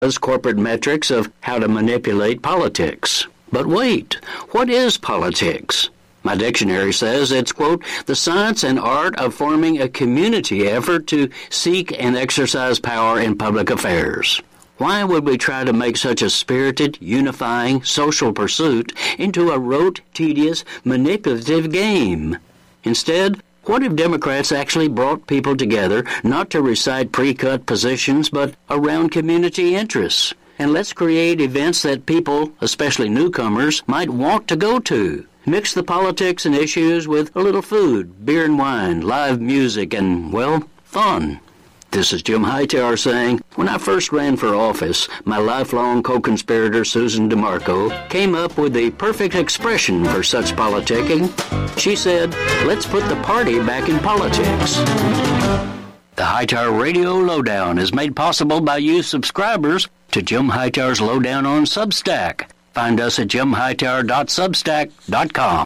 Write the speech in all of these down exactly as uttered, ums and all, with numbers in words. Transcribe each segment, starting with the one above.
corporate metrics of how to manipulate politics. But wait, what is politics? My dictionary says it's, quote, the science and art of forming a community effort to seek and exercise power in public affairs. Why would we try to make such a spirited, unifying, social pursuit into a rote, tedious, manipulative game? Instead, what if Democrats actually brought people together not to recite pre-cut positions, but around community interests? And let's create events that people, especially newcomers, might want to go to. Mix the politics and issues with a little food, beer and wine, live music, and, well, fun. This is Jim Hightower saying, when I first ran for office, my lifelong co-conspirator Susan DeMarco came up with the perfect expression for such politicking. She said, let's put the party back in politics. The Hightower Radio Lowdown is made possible by you subscribers to Jim Hightower's Lowdown on Substack. Find us at jim hightower dot substack dot com.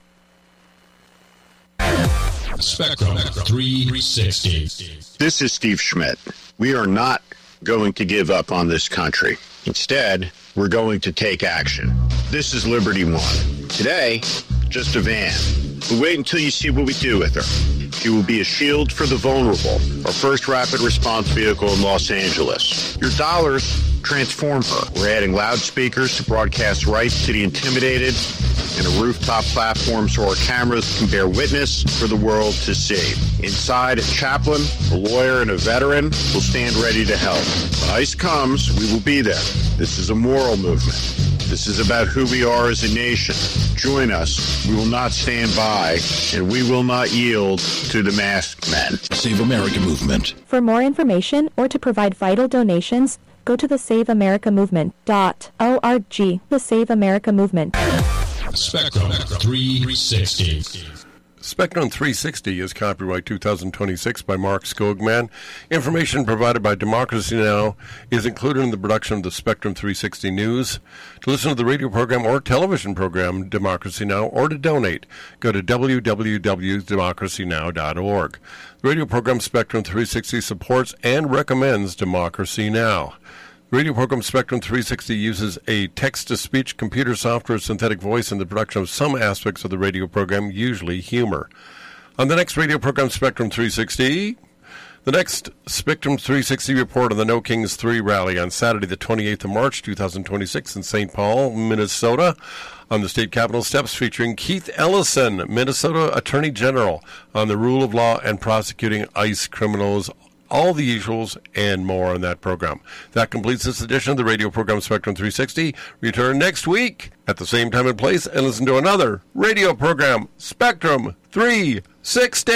Spectrum three sixty. This is Steve Schmidt. We are not going to give up on this country. Instead, we're going to take action. This is Liberty One. Today, just a van. But wait until you see what we do with her. She will be a shield for the vulnerable, our first rapid response vehicle in Los Angeles. Your dollars transform her. We're adding loudspeakers to broadcast rights to the intimidated and a rooftop platform so our cameras can bear witness for the world to see. Inside, a chaplain, a lawyer, and a veteran will stand ready to help. When ICE comes, we will be there. This is a moral movement. This is about who we are as a nation. Join us. We will not stand by, and we will not yield to the masked men. Save America Movement. For more information or to provide vital donations, go to the save america movement dot org. The Save America Movement. Spectrum three sixty. Spectrum three sixty is copyright two thousand twenty-six by Mark Skogman. Information provided by Democracy Now! Is included in the production of the Spectrum three sixty News. To listen to the radio program or television program Democracy Now! Or to donate, go to w w w dot democracy now dot org. The radio program Spectrum three sixty supports and recommends Democracy Now! The radio program Spectrum three sixty uses a text-to-speech computer software synthetic voice in the production of some aspects of the radio program, usually humor. On the next radio program Spectrum three sixty, the next Spectrum three sixty report on the No Kings three rally on Saturday the twenty-eighth of March two thousand twenty-six in Saint Paul, Minnesota, on the state capitol steps, featuring Keith Ellison, Minnesota Attorney General, on the rule of law and prosecuting ICE criminals. All the usuals and more on that program. That completes this edition of the radio program Spectrum three sixty. Return next week at the same time and place and listen to another radio program Spectrum three sixty.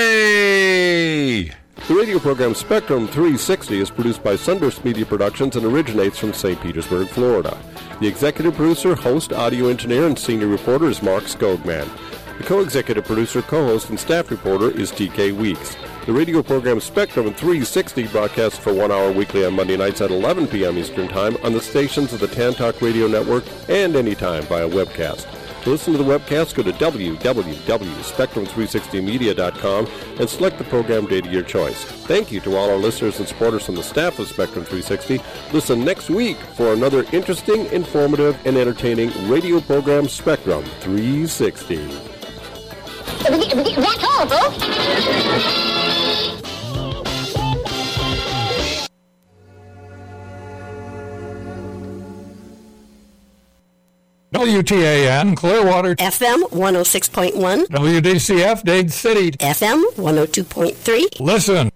The radio program Spectrum three sixty is produced by Sunburst Media Productions and originates from Saint Petersburg, Florida. The executive producer, host, audio engineer, and senior reporter is Mark Skogman. The co-executive producer, co-host, and staff reporter is T K Weeks. The radio program Spectrum three sixty broadcasts for one hour weekly on Monday nights at eleven p.m. Eastern Time on the stations of the Tantalk Radio Network and anytime via webcast. To listen to the webcast, go to w w w dot spectrum three sixty media dot com and select the program date of your choice. Thank you to all our listeners and supporters from the staff of Spectrum three sixty. Listen next week for another interesting, informative, and entertaining radio program Spectrum three sixty. That's all, folks. W T A N, Clearwater. F M one oh six point one. W D C F, Dade City. F M one oh two point three. Listen.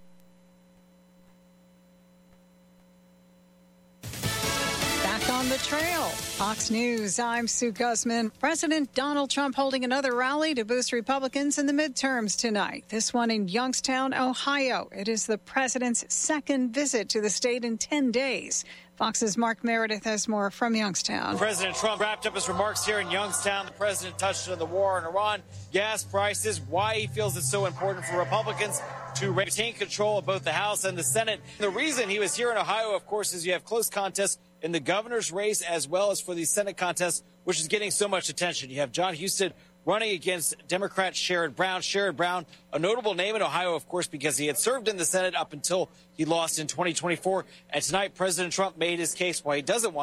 Back on the trail. Fox News, I'm Sue Guzman. President Donald Trump holding another rally to boost Republicans in the midterms tonight. This one in Youngstown, Ohio. It is the president's second visit to the state in ten days. Fox's Mark Meredith has more from Youngstown. President Trump wrapped up his remarks here in Youngstown. The president touched on the war in Iran, gas prices, why he feels it's so important for Republicans to retain control of both the House and the Senate. The reason he was here in Ohio, of course, is you have close contests in the governor's race as well as for the Senate contest, which is getting so much attention. You have John Husted running against Democrat Sherrod Brown. Sherrod Brown, a notable name in Ohio, of course, because he had served in the Senate up until he lost in twenty twenty-four. And tonight, President Trump made his case why he doesn't want